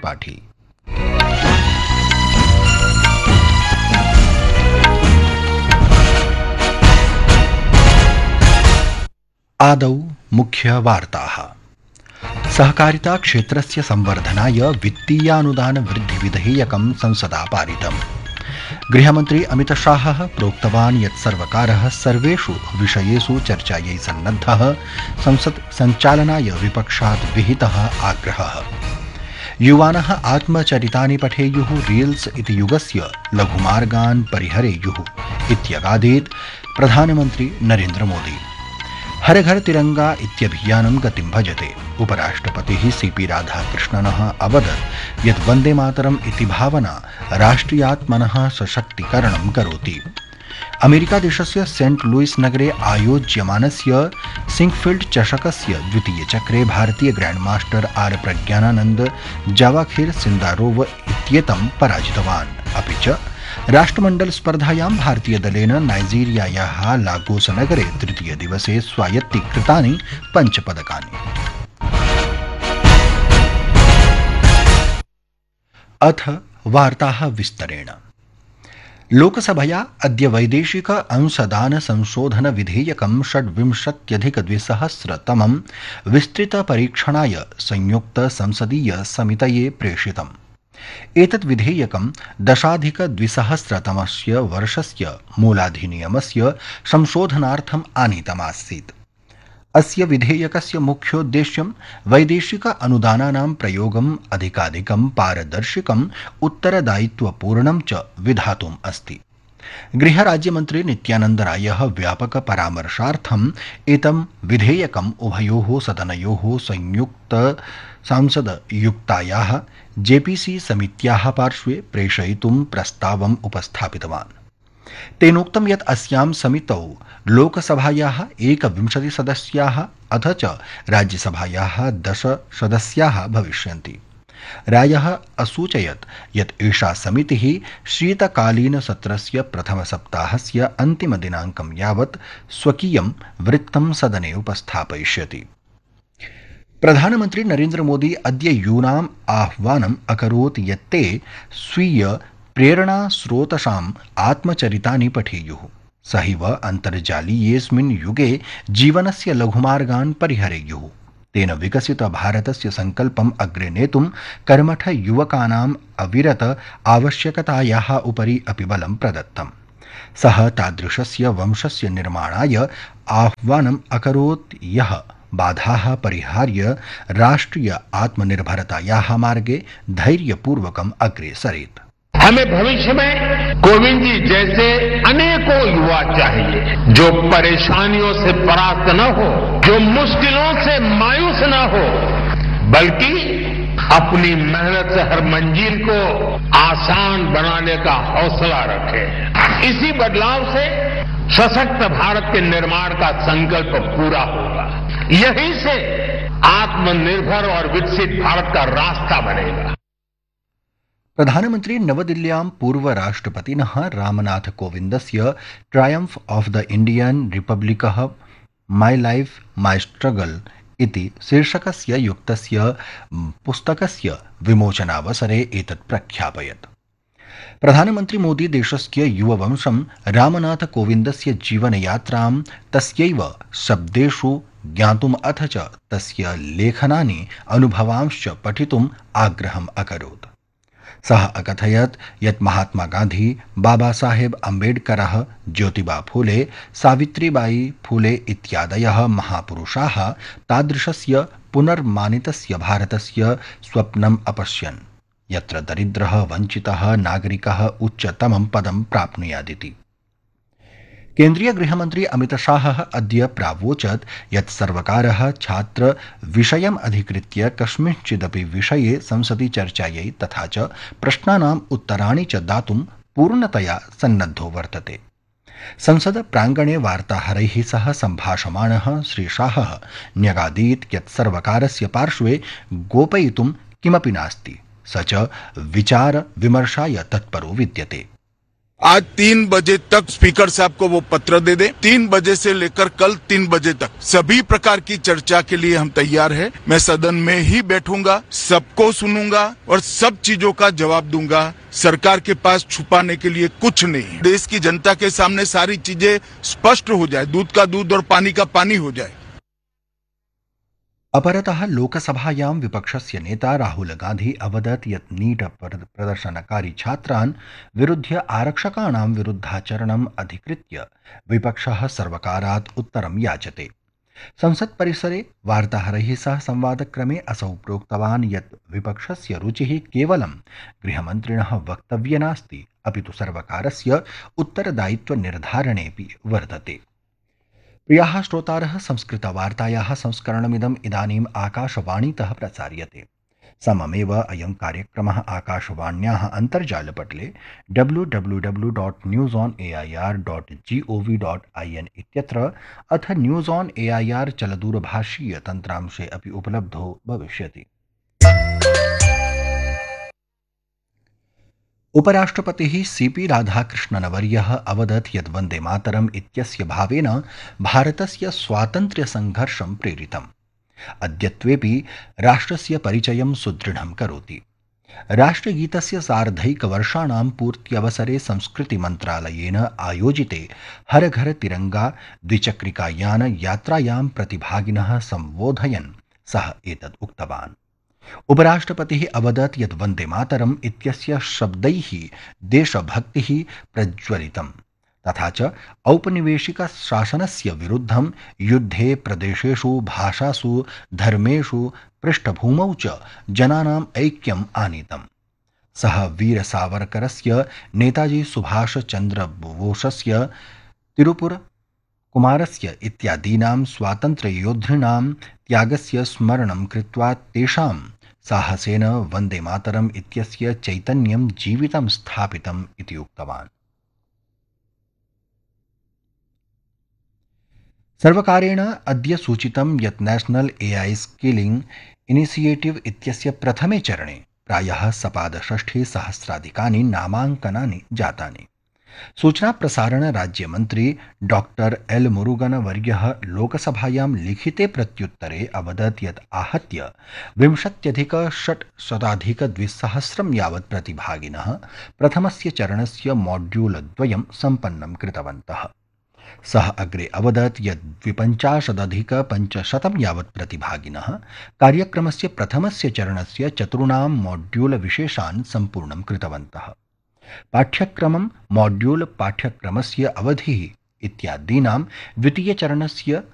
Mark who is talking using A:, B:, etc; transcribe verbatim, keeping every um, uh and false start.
A: त्रिपाठी। आदौ मुख्यवार्ताः। सहकारिता क्षेत्रस्य संवर्धनाय वित्तीयानुदान वृद्धि विधेयकं संसदा पारितम्। गृहमन्त्री अमितशाहः प्रोक्तवान् यत् सर्वकारः सर्वेषु विषयेषु चर्चायै सन्नद्धः। संसत् सञ्चालनाय विपक्षात् विहितः आग्रहः। युवानः आत्मचरितानि पठेयुः, रील्स इति युगस्य लघुमार्गान् परिहरेयुः इत्यगादीत् प्रधानमन्त्री नरेन्द्र मोदी। हर घर तिरंगा इत्यभियानं गतिं भजते। उपराष्ट्रपतिः सीपी राधाकृष्णनः अवदत् यत् वन्दे मातरम् इति भावना राष्ट्रियात्मनः सशक्तीकरणं करोति। अमेरिकादेशस्य सेंट लुइस नगरे आयोज्यमानस्य सिंकफील्ड चषकस्य द्वितीयचक्रे भारतीय ग्रैंडमास्टर आर प्रज्ञानानन्द जावाखिर सिन्दारोव इत्येतं पराजितवान्। अपि च राष्ट्रमण्डल स्पर्धायां भारतीयदलेन नाइजीरियायाः लागोस नगरे तृतीय दिवसे स्वायत्तीकृतानि पञ्चपदकानि। अथ वार्ताः विस्तरेण। लोकसभया अद्य वैदेशिक अंशदान संशोधन विधेयकं षड्विंशत्यधिकद्विसहस्रतमं विस्तृतपरीक्षणाय संयुक्त संसदीय समितये प्रेषितम्। एतत् विधेयकं दशाधिकद्विसहस्रतमस्य वर्षस्य मूलाधिनियमस्य संशोधनार्थम् आनीतमासीत्। अस्य विधेयकस्य मुख्योद्देश्यं वैदेशिक अनुदानानां प्रयोगम् अधिकाधिकं पारदर्शिकम् उत्तरदायित्वपूर्णं च विधातुम् अस्ति। गृहराज्यमन्त्री नित्यानन्द रायः व्यापक परामर्शार्थम् एतं विधेयकम् उभयोः सदनयोः संयुक्त सांसदयुक्तायाः जेपीसी समित्याः पार्श्वे प्रेषयितुं प्रस्तावम् उपस्थापितवान्। तेनोक्तं यत् अस्यां समितौ लोकसभायाः एकविंशतिसदस्याः अथ च राज्यसभायाः दश सदस्याः भविष्यन्ति। रायः असूचयत् यत् एषा समितिः शीतकालीनसत्रस्य प्रथमसप्ताहस्य अन्तिमदिनाङ्कं यावत् स्वकीयं वृत्तं सदने उपस्थापयिष्यति। प्रधानमन्त्री नरेन्द्र मोदी अद्य यूनाम् आह्वानम् अकरोत् यत् ते स्वीय प्रेरणास्रोतसाम् आत्मचरितानि पठेयुः। सहैव अन्तर्जालीयेऽस्मिन् युगे जीवनस्य लघुमार्गान् परिहरेयुः। तेन विकसित भारतस्य संकल्पम् अग्रे नेतुं कर्मठ युवकानाम् अविरत आवश्यकतायाः उपरि अपि बलं प्रदत्तम्। सः तादृशस्य वंशस्य निर्माणाय आह्वानम् अकरोत् यः बाधाः परिहार्य राष्ट्रिय आत्मनिर्भरतायाः मार्गे धैर्यपूर्वकम् अग्रे सरेत्।
B: हमें भविष्य में कोविंद जी जैसे अनेकों युवा चाहिए जो परेशानियों से परास्त न हो, जो मुश्किलों से मायूस न हो, बल्कि अपनी मेहनत से हर मंजिल को आसान बनाने का हौसला रखे। इसी बदलाव से सशक्त भारत के निर्माण का संकल्प पूरा होगा। यहीं से आत्मनिर्भर और विकसित भारत का रास्ता बनेगा।
A: प्रधानमन्त्री नवदिल्ल्यां पूर्वराष्ट्रपतिनः Ramnath कोविन्दस्य ट्रायम्फ् of the Indian रिपब्लिकः my life my struggle इति शीर्षकस्य युक्तस्य पुस्तकस्य विमोचनावसरे एतत् प्रख्यापयत्। प्रधानमन्त्री मोदी देशस्य युववंशं रामनाथ कोविन्दस्य जीवनयात्रां तस्यैव शब्देषु ज्ञातुम् अथ च तस्य लेखनानि अनुभवांश्च पठितुम् आग्रहम् अकरोत्। सः अकथयत् यत् महात्मा गान्धी, बाबा साहेब अम्बेडकरः, ज्योतिबा फूले, सावित्रीबाई फूले इत्यादयः महापुरुषाः तादृशस्य पुनर्मानितस्य भारतस्य स्वप्नम् अपश्यन् यत्र दरिद्रः वञ्चितः नागरिकः उच्चतमं पदं प्राप्नुयादिति। केन्द्रीय गृहमन्त्री अमितशाहः अद्य प्रावोचत् यत् सर्वकारः छात्र विषयम् अधिकृत्य कस्मिंश्चिदपि विषये संसदि चर्चायै तथा च प्रश्नानाम् उत्तराणि च दातुं पूर्णतया सन्नद्धो वर्तते। संसद प्रांगणे वार्ताहरैः सह सम्भाषमाणः श्री शाहः न्यगादीत् यत् सर्वकारस्य पार्श्वे गोपयितुं किमपि नास्ति, स च विचार विमर्शाय तत्परो विद्यते।
C: आज तीन बजे तक स्पीकर साहब को वो पत्र दे दें। तीन बजे से लेकर कल तीन बजे तक सभी प्रकार की चर्चा के लिए हम तैयार हैं। मैं सदन में ही बैठूंगा, सबको सुनूंगा और सब चीजों का जवाब दूंगा। सरकार के पास छुपाने के लिए कुछ नहीं। देश की जनता के सामने सारी चीजें स्पष्ट हो जाए, दूध का दूध और पानी का पानी हो जाए।
A: अपरतः लोकसभायां विपक्षस्य नेता राहुल गांधी अवदत् यत् नीट प्रदर्शनकारी छात्रान् विरुध्य आरक्षकाणां विरुद्धाचरणम् अधिकृत्य विपक्षः सर्वकारात् उत्तरं याचते। संसत् परिसरे वार्ताहरैः सह संवादक्रमे असौ प्रोक्तवान् यत् विपक्षस्य रुचिः केवलं गृहमन्त्रिणः वक्तव्ये नास्ति, अपि तु सर्वकारस्य उत्तरदायित्वनिर्धारणेऽपि वर्तते। प्रियाः श्रोतारः, संस्कृतवार्तायाः संस्करणमिदम् इदानीम् आकाशवाणीतः प्रसार्यते। सममेव अयं कार्यक्रमः आकाशवाण्याः अन्तर्जालपटले W W W dot news on A I are dot जि ओ वि डाट् ऐ एन् इत्यत्र अथ न्यूस् आन् ए ऐ आर् चलदूरभाषीय तन्त्रांशे अपि उपलब्धो भविष्यति। उपराष्ट्रपतिः सी पी राधाकृष्णनवर्यः अवदत् यत् वन्दे मातरम् इत्यस्य भावेन भारतस्य स्वातन्त्र्यसङ्घर्षं प्रेरितम्। अद्यत्वेऽपि राष्ट्रस्य परिचयं सुदृढं करोति। राष्ट्रगीतस्य सार्धैकवर्षाणां पूर्त्यवसरे संस्कृतिमन्त्रालयेन आयोजिते हर घर तिरंगा द्विचक्रिकायान यात्रायां प्रतिभागिनः सम्बोधयन् सः एतत् उक्तवान्। उपराष्ट्रपतिः अवदत् यत् वन्दे मातरम् इत्यस्य शब्दैः देशभक्तिः प्रज्वलितम्, तथा च औपनिवेशिकशासनस्य विरुद्धं युद्धे प्रदेशेषु भाषासु धर्मेषु पृष्ठभूमौ च जनानाम् ऐक्यम् आनीतम्। सः वीर सावरकरस्य, नेताजी सुभाष चन्द्र बोसस्य, तिरुपुर कुमारस्य इत्यादीनां स्वातन्त्र्ययोद्धॄणां त्यागस्य स्मरणं कृत्वा तेषां साहसेन वन्दे मातरम् इत्यस्य चैतन्यं जीवितं स्थापितम् इति उक्तवान्। सर्वकारेण अद्य सूचितं यत् नेशनल ए आई स्किलिंग इनिशिएटिव इत्यस्य प्रथमे चरणे प्रायः सपादषष्ठि सहस्राधिकानि नामाङ्कनानि जातानि। सूचना प्रसारण राज्यमन्त्री डॉक्टर एल मुरुगन वर्यः लोकसभायां लिखिते प्रत्युत्तरे अवदत् यत् आहत्य विंशत्यधिक षट्शताधिक द्विसहस्रं यावत् प्रतिभागिनः प्रथमस्य चरणस्य मॉड्यूल द्वयं सम्पन्नं कृतवन्तः। सः अग्रे अवदत् यत् द्विपञ्चाशदधिक पञ्चशतं यावत् प्रतिभागिनः कार्यक्रमस्य प्रथमस्य चरणस्य चतुर्णां मॉड्यूल विशेषान् सम्पूर्णं कृतवन्तः। पाठ्यक्रमं, मॉड्यूल, पाठ्यक्रमस्य अवधिः इत्यादीनां द्वितीयचरणस्य